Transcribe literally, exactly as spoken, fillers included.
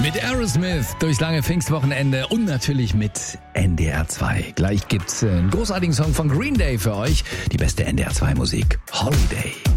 Mit Aerosmith durchs lange Pfingstwochenende und natürlich mit N D R zwei. Gleich gibt's einen großartigen Song von Green Day für euch. Die beste N D R zwei Musik. Holiday.